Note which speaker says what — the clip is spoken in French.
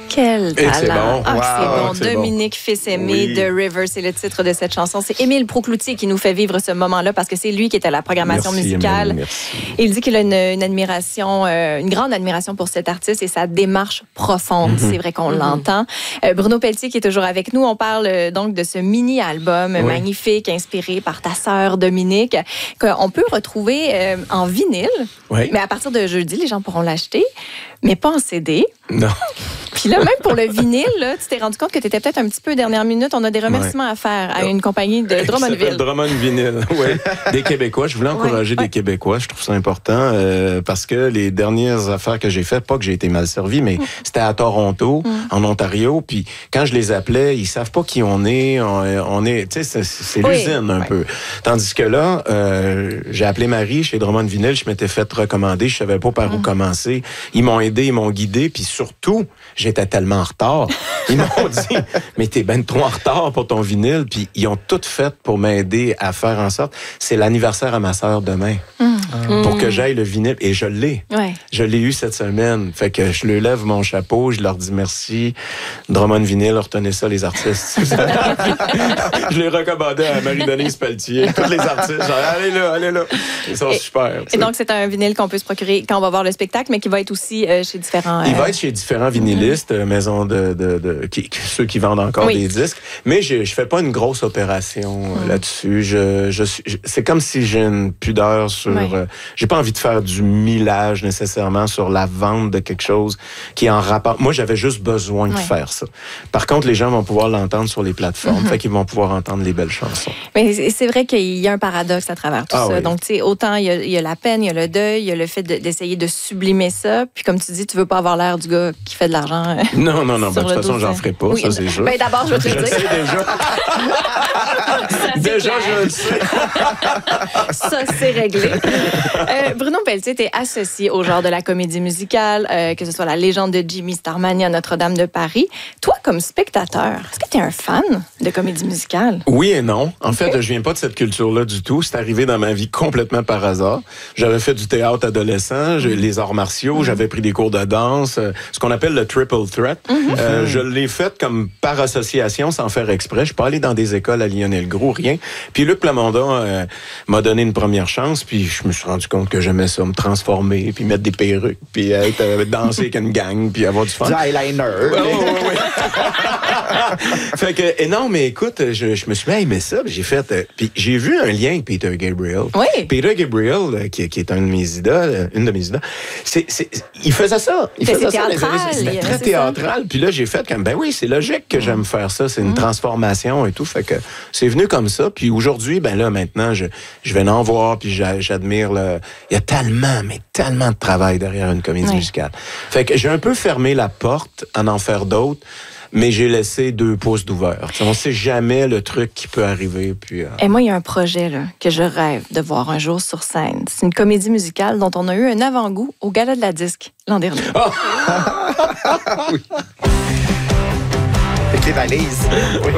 Speaker 1: Quel talent!
Speaker 2: C'est bon.
Speaker 1: C'est bon.
Speaker 2: C'est
Speaker 1: Dominique Fils-Aimé de River, c'est le titre de cette chanson. C'est Émile Procloutier qui nous fait vivre ce moment-là parce que c'est lui qui est à la programmation musicale.
Speaker 2: Merci.
Speaker 1: Il dit qu'il a une admiration, une grande admiration pour cet artiste et sa démarche profonde. C'est vrai qu'on l'entend. Bruno Pelletier qui est toujours avec nous. On parle donc de ce mini-album magnifique inspiré par ta sœur Dominique qu'on peut retrouver en vinyle.
Speaker 2: Oui.
Speaker 1: Mais à partir de jeudi, les gens pourront l'acheter, mais pas en CD.
Speaker 2: Non.
Speaker 1: Puis là, même pour le vinyle, là, tu t'es rendu compte que tu étais peut-être un petit peu dernière minute. On a des remerciements à faire à une compagnie de Drummondville.
Speaker 2: Drummond Vinyl, oui. Des Québécois. Je voulais encourager des Québécois. Je trouve ça important parce que les dernières affaires que j'ai faites, pas que j'ai été mal servi, mais c'était à Toronto, en Ontario. Puis quand je les appelais, ils savent pas qui on est. On est, tu sais, c'est l'usine un peu. Tandis que là, j'ai appelé Marie chez Drummond Vinyl. Je m'étais fait recommander. Je savais pas par où commencer. Ils m'ont aidé, ils m'ont guidé. Puis surtout, j'étais tellement en retard. Ils m'ont dit, mais t'es ben trop en retard pour ton vinyle. Puis ils ont tout fait pour m'aider à faire en sorte. C'est l'anniversaire à ma sœur demain. Pour que j'aille le vinyle. Et je l'ai.
Speaker 1: Ouais.
Speaker 2: Je l'ai eu cette semaine. Fait que je leur lève mon chapeau, je leur dis merci. Drummond Vinyl, retenez ça, les artistes. Je l'ai recommandé à Marie-Denise Pelletier. Tous les artistes, genre, allez là. Ils sont super.
Speaker 1: Et donc, c'est un vinyle qu'on peut se procurer quand on va voir le spectacle, mais qui va être aussi chez différents...
Speaker 2: Il va être chez différents vinylistes, maisons ceux qui vendent encore des disques. Mais je fais pas une grosse opération là-dessus. C'est comme si j'ai une pudeur sur... j'ai pas envie de faire du millage nécessairement sur la vente de quelque chose qui est en rapport. Moi, j'avais juste besoin de faire ça. Par contre, les gens vont pouvoir l'entendre sur les plateformes. Fait qu'ils vont pouvoir entendre les belles chansons.
Speaker 1: Mais c'est vrai qu'il y a un paradoxe à travers tout ça.
Speaker 2: Oui.
Speaker 1: Donc, tu sais, autant il y a la peine, il y a le deuil, il y a le fait d'essayer de sublimer ça. Puis, comme tu dis, tu veux pas avoir l'air du gars qui fait de l'argent.
Speaker 2: Non. De toute façon, j'en ferai pas, ça, c'est sûr.
Speaker 1: Ben, d'abord, je veux te le dire.
Speaker 2: Je le sais déjà. Déjà, je le sais.
Speaker 1: Ça, c'est réglé. Bruno Pelletier, t'es associé au genre de la comédie musicale, que ce soit La Légende de Jimmy, Starmania, Notre-Dame de Paris. Toi, comme spectateur, est-ce que t'es un fan de comédie musicale?
Speaker 2: Oui et non. En fait, je viens pas de cette culture-là du tout. C'est arrivé dans ma vie complètement par hasard. J'avais fait du théâtre adolescent, les arts martiaux, j'avais pris des cours de danse, ce qu'on appelle le triple threat. Je l'ai fait comme par association, sans faire exprès. Je suis pas allé dans des écoles à Lionel-Gros, rien. Puis Luc Plamondon m'a donné une première chance, puis je me suis rendu compte que j'aimais ça, me transformer, puis mettre des perruques, puis danser avec une gang, puis avoir du fun.
Speaker 3: Du eyeliner.
Speaker 2: Oui. Fait que, non, mais écoute, je me suis aimé ça, puis j'ai fait... puis j'ai vu un lien avec Peter Gabriel.
Speaker 1: Oui.
Speaker 2: Peter Gabriel, qui est une de mes idoles, il faisait ça. Il faisait ça. C'était très théâtral. Puis là, j'ai fait comme, ben oui, c'est logique que j'aime faire ça. C'est une transformation et tout. Fait que c'est venu comme ça. Puis aujourd'hui, ben là, maintenant, je vais en voir, puis j'admire il y a tellement de travail derrière une comédie musicale. Fait que j'ai un peu fermé la porte à en faire d'autres. Mais j'ai laissé 2 pouces d'ouvert. On ne sait jamais le truc qui peut arriver. Puis,
Speaker 1: Et moi, il y a un projet là, que je rêve de voir un jour sur scène. C'est une comédie musicale dont on a eu un avant-goût au Gala de la Disque l'an dernier.
Speaker 3: Oui. Avec les valises. Oui.